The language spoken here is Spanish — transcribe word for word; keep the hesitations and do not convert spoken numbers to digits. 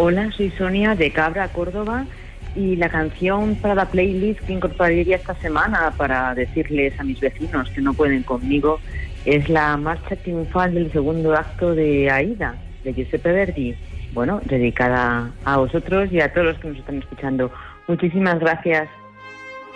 Hola, soy Sonia de Cabra, Córdoba, y la canción para la playlist que incorporaría esta semana para decirles a mis vecinos que no pueden conmigo es la marcha triunfal del segundo acto de Aida, de Giuseppe Verdi. Bueno, dedicada a vosotros y a todos los que nos están escuchando. Muchísimas gracias.